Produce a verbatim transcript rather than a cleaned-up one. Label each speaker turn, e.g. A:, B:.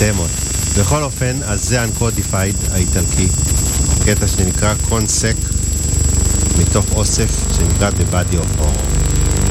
A: תמות. בכל אופן, אז זה Uncodified האיטלקי, קטע שנקרא קונסק, מתוך אוסף שנקרא The Body of Horror.